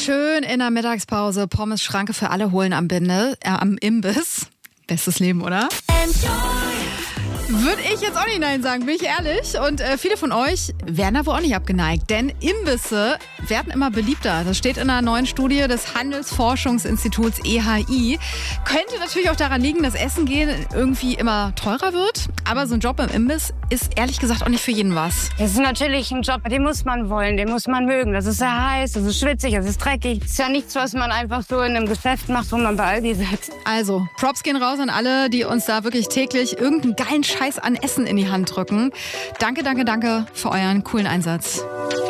Schön in der Mittagspause Pommes Schranke für alle holen am Imbiss. Bestes Leben, oder? Würde ich jetzt auch nicht nein sagen, bin ich ehrlich. Und viele von euch wären da wohl auch nicht abgeneigt. Denn Imbisse werden immer beliebter. Das steht in einer neuen Studie des Handelsforschungsinstituts EHI. Könnte natürlich auch daran liegen, dass Essen gehen irgendwie immer teurer wird. Aber so ein Job im Imbiss ist ehrlich gesagt auch nicht für jeden was. Das ist natürlich ein Job, den muss man wollen, den muss man mögen. Das ist sehr heiß, das ist schwitzig, das ist dreckig. Das ist ja nichts, was man einfach so in einem Geschäft macht, wo man bei Aldi sitzt. Also, Props gehen raus an alle, die uns da wirklich täglich irgendeinen geilen Scheiß an Essen in die Hand drücken. Danke, danke, danke für euren coolen Einsatz.